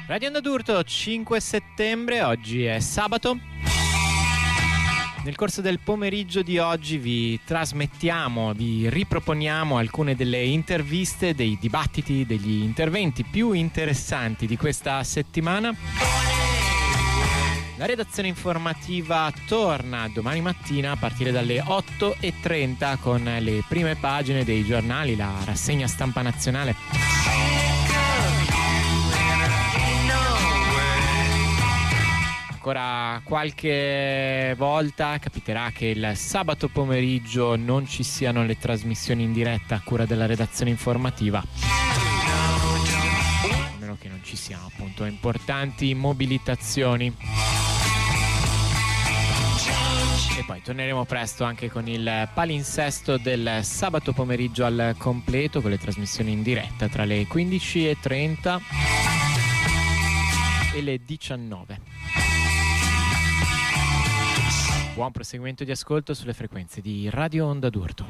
Radio Onda d'Urto, 5 settembre, oggi è sabato. Nel corso del pomeriggio di oggi vi riproponiamo alcune delle interviste, dei dibattiti, degli interventi più interessanti di questa settimana. La redazione informativa torna domani mattina a partire dalle 8:30 con le prime pagine dei giornali, la rassegna stampa nazionale. Ancora qualche volta capiterà che il sabato pomeriggio non ci siano le trasmissioni in diretta a cura della redazione informativa, a meno che non ci siano appunto importanti mobilitazioni. E poi torneremo presto anche con il palinsesto del sabato pomeriggio al completo, con le trasmissioni in diretta tra le 15:30 e le 19. Buon proseguimento di ascolto sulle frequenze di Radio Onda d'Urto.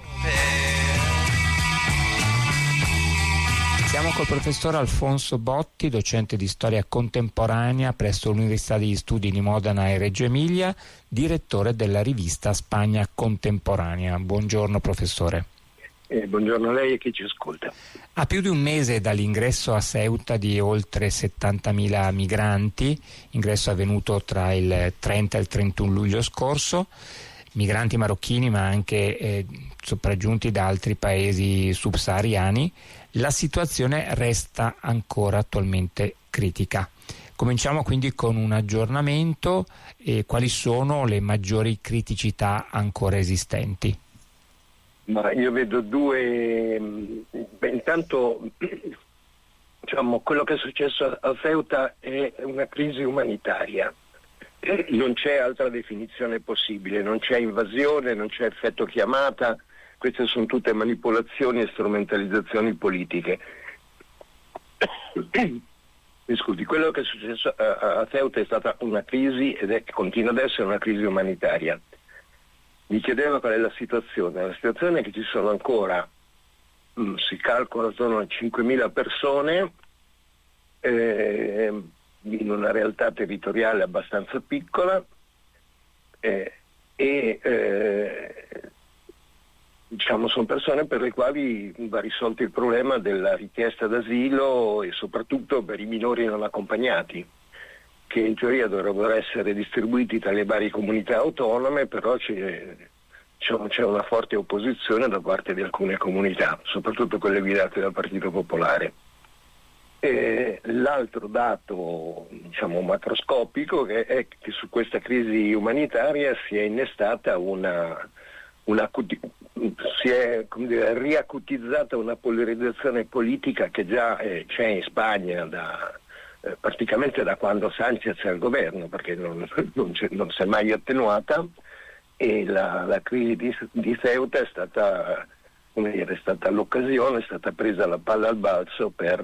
Siamo col professor Alfonso Botti, docente di storia contemporanea presso l'Università degli Studi di Modena e Reggio Emilia, direttore della rivista Spagna Contemporanea. Buongiorno professore. Buongiorno a lei e chi ci ascolta. A più di un mese dall'ingresso a Ceuta di oltre 70.000 migranti, ingresso avvenuto tra il 30 e il 31 luglio scorso, migranti marocchini ma anche sopraggiunti da altri paesi subsahariani, la situazione resta ancora attualmente critica. Cominciamo quindi con un aggiornamento e quali sono le maggiori criticità ancora esistenti. Ma io vedo intanto diciamo quello che è successo a Ceuta è una crisi umanitaria. Non c'è altra definizione possibile, non c'è invasione, non c'è effetto chiamata, queste sono tutte manipolazioni e strumentalizzazioni politiche. Mi scusi, quello che è successo a Ceuta è stata una crisi continua ad essere una crisi umanitaria. Mi chiedeva qual è la situazione. La situazione è che ci sono ancora, si calcola attorno a 5.000 persone in una realtà territoriale abbastanza piccola diciamo sono persone per le quali va risolto il problema della richiesta d'asilo e soprattutto per i minori non accompagnati, che in teoria dovrebbero essere distribuiti tra le varie comunità autonome, però c'è una forte opposizione da parte di alcune comunità, soprattutto quelle guidate dal Partito Popolare. L'altro dato, diciamo, macroscopico è che su questa crisi umanitaria si è innestata si è riacutizzata una polarizzazione politica che già c'è in Spagna praticamente da quando Sanchez è al governo, perché non si è mai attenuata, e la crisi di Ceuta è stata l'occasione, è stata presa la palla al balzo per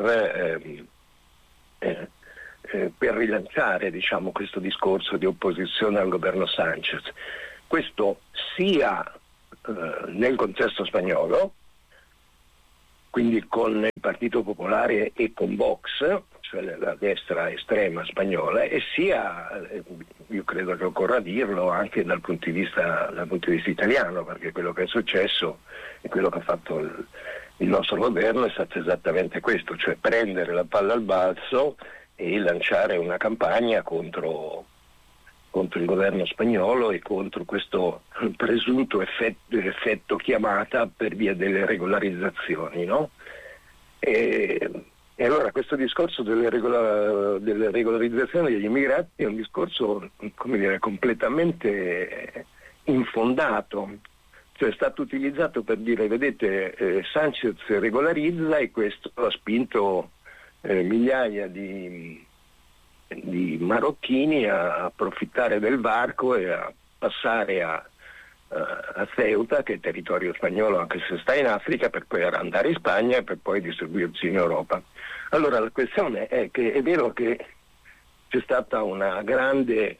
rilanciare, diciamo, questo discorso di opposizione al governo Sanchez. Questo sia nel contesto spagnolo, quindi con il Partito Popolare e con Vox, cioè la destra estrema spagnola, e sia, io credo che occorra dirlo, anche dal punto di vista italiano, perché quello che è successo e quello che ha fatto il nostro governo è stato esattamente questo, cioè prendere la palla al balzo e lanciare una campagna contro il governo spagnolo e contro questo presunto effetto chiamata per via delle regolarizzazioni, no? E allora questo discorso delle regolarizzazioni degli immigrati è un discorso, come dire, completamente infondato, cioè è stato utilizzato per dire, vedete, Sanchez regolarizza e questo ha spinto migliaia di marocchini a approfittare del varco e a passare a Ceuta, che è territorio spagnolo anche se sta in Africa, per poi andare in Spagna e per poi distribuirsi in Europa. Allora la questione è che è vero che c'è stata una grande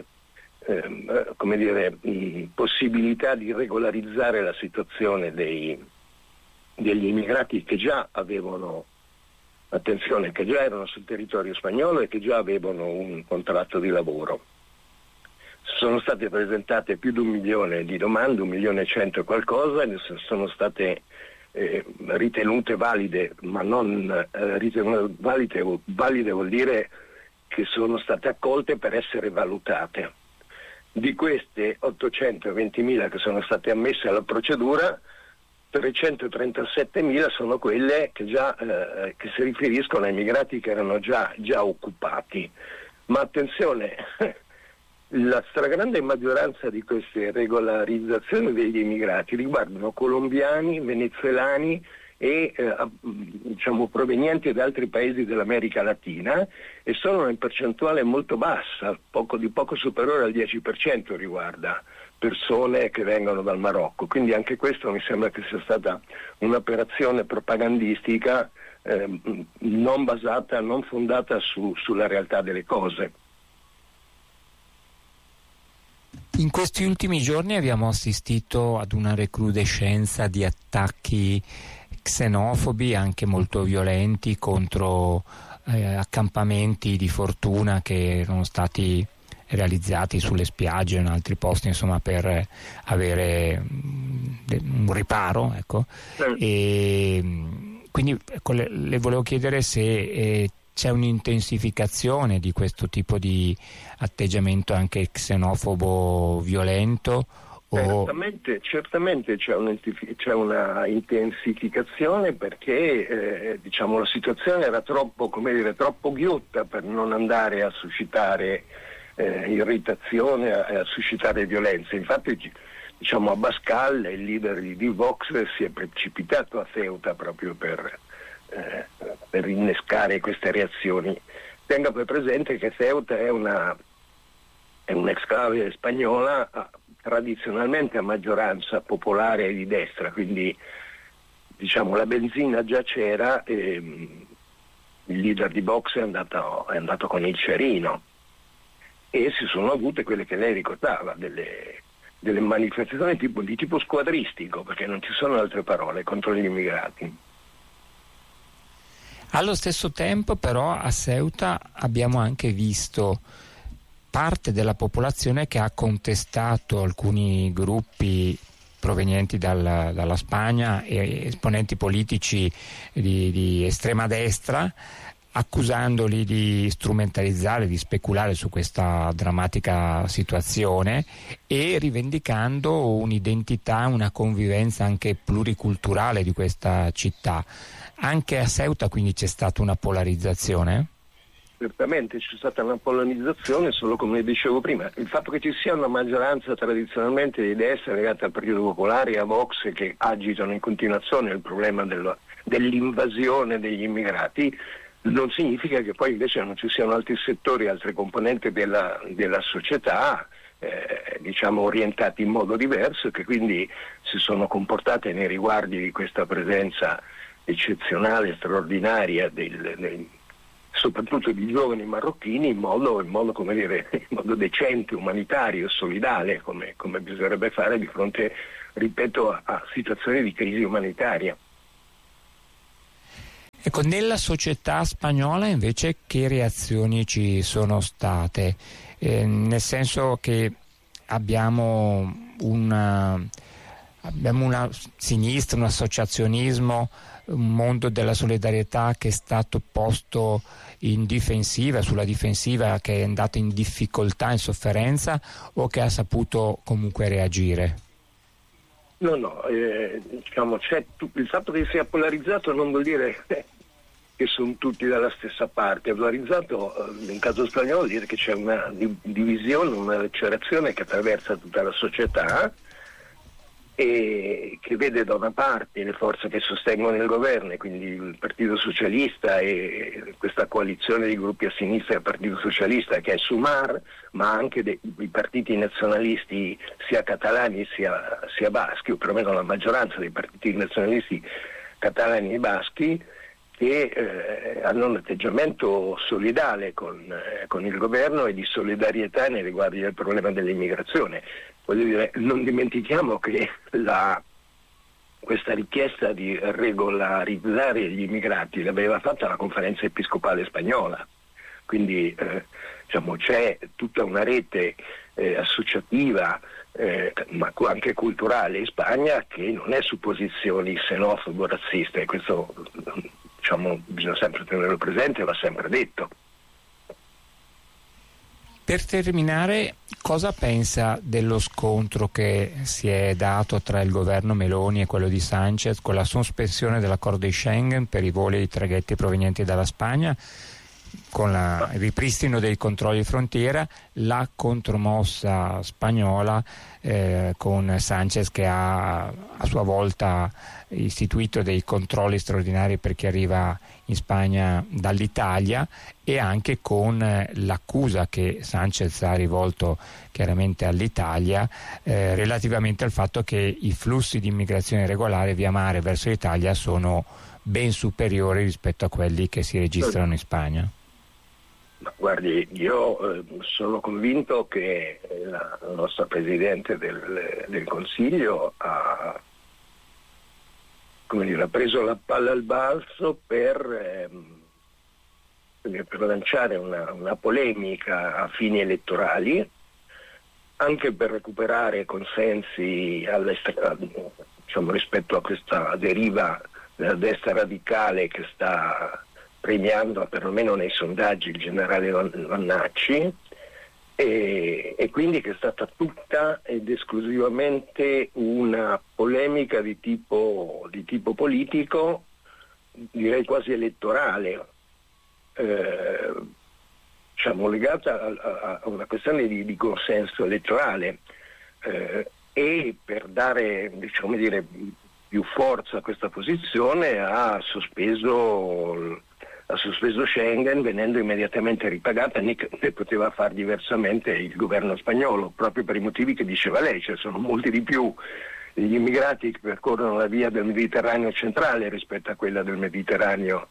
possibilità di regolarizzare la situazione degli immigrati che già avevano attenzione, che già erano sul territorio spagnolo e che già avevano un contratto di lavoro. Sono state presentate più di 1 milione di domande, 1.100.000 e qualcosa, e sono state ritenute valide, ma non ritenute valide vuol dire che sono state accolte per essere valutate. Di queste 820.000 che sono state ammesse alla procedura, 337.000 sono quelle che che si riferiscono ai immigrati che erano già occupati. Ma attenzione, la stragrande maggioranza di queste regolarizzazioni degli immigrati riguardano colombiani, venezuelani e provenienti da altri paesi dell'America Latina, e sono in percentuale molto bassa, di poco superiore al 10% riguarda persone che vengono dal Marocco. Quindi anche questo mi sembra che sia stata un'operazione propagandistica non fondata sulla realtà delle cose. In questi ultimi giorni abbiamo assistito ad una recrudescenza di attacchi xenofobi, anche molto violenti, contro accampamenti di fortuna che erano stati realizzati sulle spiagge o in altri posti, insomma, per avere un riparo, ecco. E quindi le volevo chiedere se c'è un'intensificazione di questo tipo di atteggiamento anche xenofobo violento. Certamente c'è una intensificazione, perché la situazione era troppo ghiotta per non andare a suscitare irritazione, a suscitare violenza. Infatti Abascal, il leader di Vox, si è precipitato a Ceuta proprio per innescare queste reazioni. Tenga poi presente che Ceuta è un'exclave spagnola tradizionalmente a maggioranza popolare e di destra, quindi la benzina già c'era e il leader di Vox è andato con il cerino, e si sono avute quelle che lei ricordava, delle manifestazioni di tipo squadristico, perché non ci sono altre parole, contro gli immigrati. Allo stesso tempo però a Ceuta abbiamo anche visto parte della popolazione che ha contestato alcuni gruppi provenienti dalla Spagna e esponenti politici di estrema destra, accusandoli di strumentalizzare, di speculare su questa drammatica situazione e rivendicando un'identità, una convivenza anche pluriculturale di questa città. Anche a Ceuta quindi c'è stata una polarizzazione? Certamente c'è stata una polarizzazione, solo come dicevo prima, il fatto che ci sia una maggioranza tradizionalmente di destra legata al Partito Popolare e a Vox che agitano in continuazione il problema dell'invasione degli immigrati, non significa che poi invece non ci siano altri settori, altre componenti della società orientati in modo diverso, che quindi si sono comportate nei riguardi di questa presenza eccezionale, straordinaria soprattutto di giovani marocchini in modo decente, umanitario, solidale, come bisognerebbe fare di fronte, ripeto, a situazioni di crisi umanitaria. Ecco, nella società spagnola invece che reazioni ci sono state? Nel senso che abbiamo una sinistra, un associazionismo, un mondo della solidarietà che è stato posto in difensiva, sulla difensiva, che è andato in difficoltà, in sofferenza, o che ha saputo comunque reagire? No, c'è il fatto che sia polarizzato non vuol dire che sono tutti dalla stessa parte. Polarizzato in caso spagnolo vuol dire che c'è una divisione, una lacerazione che attraversa tutta la società e che vede da una parte le forze che sostengono il governo, e quindi il Partito Socialista e questa coalizione di gruppi a sinistra del Partito Socialista che è Sumar, ma anche i partiti nazionalisti sia catalani sia baschi, o perlomeno la maggioranza dei partiti nazionalisti catalani e baschi, che hanno un atteggiamento solidale con il governo e di solidarietà nei riguardi del problema dell'immigrazione. Voglio dire, non dimentichiamo che questa richiesta di regolarizzare gli immigrati l'aveva fatta la conferenza episcopale spagnola, quindi c'è tutta una rete associativa ma anche culturale in Spagna che non è su posizioni xenofobo razziste, e questo bisogna sempre tenerlo presente, va sempre detto. Per terminare, cosa pensa dello scontro che si è dato tra il governo Meloni e quello di Sanchez con la sospensione dell'accordo di Schengen per i voli e i traghetti provenienti dalla Spagna, con il ripristino dei controlli di frontiera, la contromossa spagnola con Sanchez che ha a sua volta istituito dei controlli straordinari per chi arriva in Spagna dall'Italia, e anche con l'accusa che Sanchez ha rivolto chiaramente all'Italia relativamente al fatto che i flussi di immigrazione regolare via mare verso l'Italia sono ben superiori rispetto a quelli che si registrano in Spagna. Ma guardi, io sono convinto che la nostra Presidente del Consiglio ha preso la palla al balzo per lanciare una polemica a fini elettorali, anche per recuperare consensi rispetto a questa deriva della destra radicale che sta premiando, perlomeno nei sondaggi, il generale Vannacci, e quindi che è stata tutta ed esclusivamente una polemica di tipo politico, direi quasi elettorale, legata a una questione di consenso elettorale, e per dare più forza a questa posizione ha sospeso Schengen, venendo immediatamente ripagata, né poteva far diversamente il governo spagnolo, proprio per i motivi che diceva lei, cioè sono molti di più gli immigrati che percorrono la via del Mediterraneo centrale rispetto a quella del Mediterraneo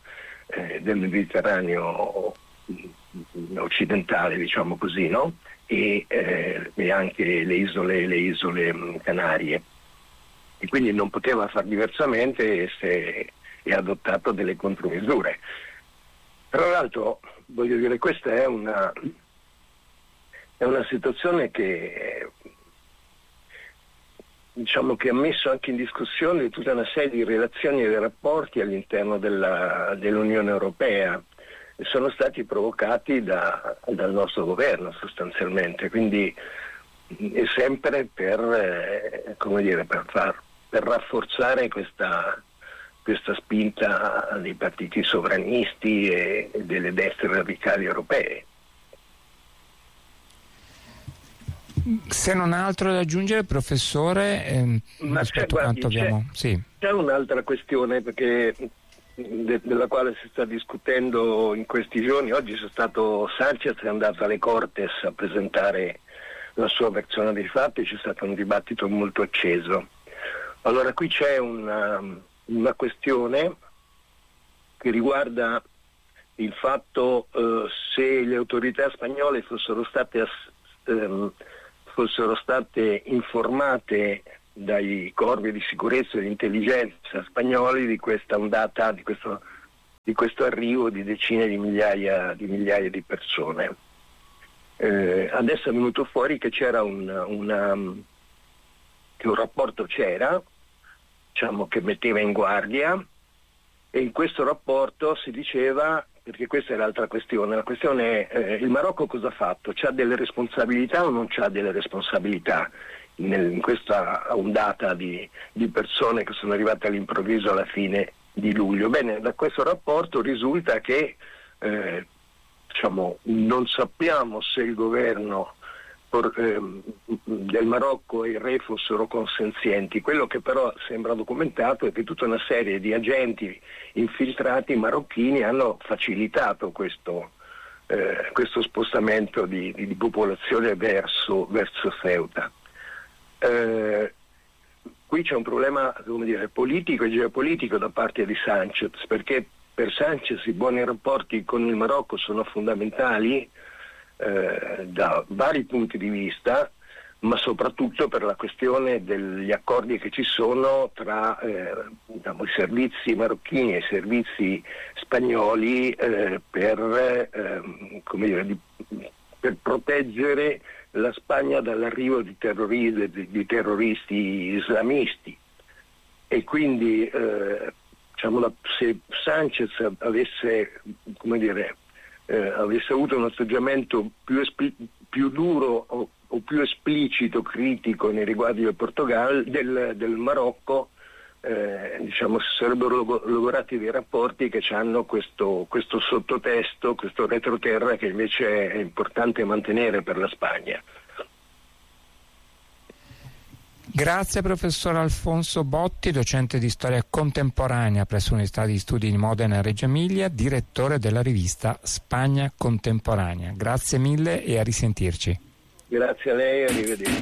occidentale, diciamo così, no? E anche le isole Canarie. E quindi non poteva far diversamente e ha adottato delle contromisure. Tra l'altro, voglio dire, questa è una situazione che che ha messo anche in discussione tutta una serie di relazioni e di rapporti all'interno dell'Unione Europea, e sono stati provocati dal nostro governo sostanzialmente, quindi è sempre per rafforzare questa spinta dei partiti sovranisti e delle destre radicali europee. Se non ha altro da aggiungere, professore, rispetto a quanto abbiamo... Sì. C'è un'altra questione della quale si sta discutendo in questi giorni. Oggi Sanchez è andato alle Cortes a presentare la sua versione dei fatti, c'è stato un dibattito molto acceso. Allora qui c'è una questione che riguarda il fatto se le autorità spagnole fossero state informate dai corpi di sicurezza e di intelligenza spagnoli di questa ondata, di questo arrivo di decine di migliaia di persone. Adesso è venuto fuori che c'era che un rapporto c'era, che metteva in guardia, e in questo rapporto si diceva, perché questa è l'altra questione, la questione è il Marocco cosa ha fatto? C'ha delle responsabilità o non c'ha delle responsabilità in questa ondata di persone che sono arrivate all'improvviso alla fine di luglio? Bene, da questo rapporto risulta che non sappiamo se il governo del Marocco e il re fossero consenzienti. Quello che però sembra documentato è che tutta una serie di agenti infiltrati marocchini hanno facilitato questo spostamento di popolazione verso Ceuta. Qui c'è un problema politico e geopolitico da parte di Sanchez, perché per Sanchez i buoni rapporti con il Marocco sono fondamentali da vari punti di vista, ma soprattutto per la questione degli accordi che ci sono tra i servizi marocchini e i servizi spagnoli per proteggere la Spagna dall'arrivo di terroristi islamisti. E quindi se Sanchez avesse avuto un atteggiamento più duro o più esplicito, critico nei riguardi del Marocco, si sarebbero logorati dei rapporti che hanno questo sottotesto, questo retroterra che invece è importante mantenere per la Spagna. Grazie professor Alfonso Botti, docente di storia contemporanea presso l'Università di Studi di Modena e Reggio Emilia, direttore della rivista Spagna Contemporanea. Grazie mille e a risentirci. Grazie a lei, arrivederci.